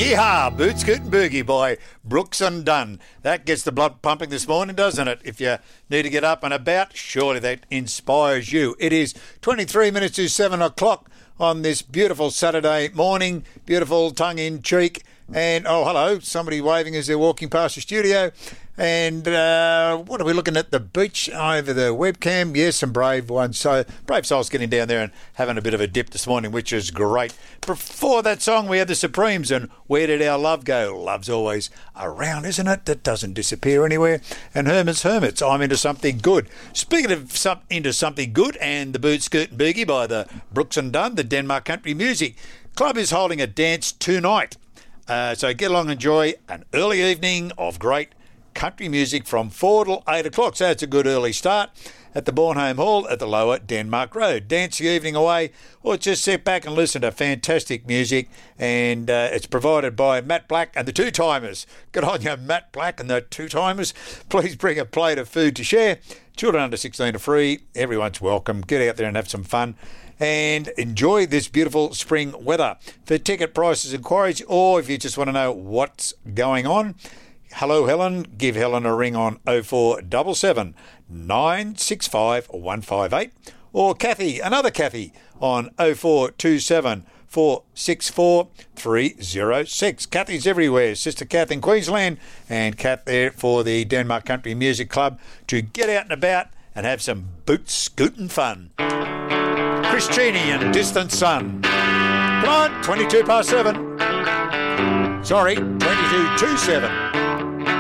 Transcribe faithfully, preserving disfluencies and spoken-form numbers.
Yeehaw! Boot Scoot and Boogie by Brooks and Dunn. That gets the blood pumping this morning, doesn't it? If you need to get up and about, surely that inspires you. It is twenty-three minutes to seven o'clock on this beautiful Saturday morning. Beautiful tongue-in-cheek. And, oh, hello, somebody waving as they're walking past the studio. And uh, what are we looking at? The beach over the webcam? Yes, some brave ones. So, brave souls getting down there and having a bit of a dip this morning, which is great. Before that song, we had the Supremes and Where Did Our Love Go? Love's always around, isn't it? That doesn't disappear anywhere. And Herman's Hermits, I'm into something good. Speaking of some, into something good, and the Boot Scoot and Boogie by the Brooks and Dunn, the Denmark Country Music Club is holding a dance tonight. Uh, so get along and enjoy an early evening of great country music from four till eight o'clock. So it's a good early start at the Bornholm Hall at the Lower Denmark Road. Dance the evening away or just sit back and listen to fantastic music. And uh, it's provided by Matt Black and the Two Timers. Good on you, Matt Black and the Two Timers. Please bring a plate of food to share. Children under sixteen are free. Everyone's welcome. Get out there and have some fun and enjoy this beautiful spring weather. For ticket prices and inquiries, or if you just want to know what's going on, hello Helen, give Helen a ring on oh four seven seven, nine six five, one five eight, or Kathy, another Kathy, on oh four two seven, four six four, three oh six. Kathy's everywhere. Sister Kath in Queensland, and Kath there for the Denmark Country Music Club to get out and about and have some boot scooting fun. Chris Cheney and Distant Sun. Come on, twenty-two past seven. Sorry, twenty-two to seven.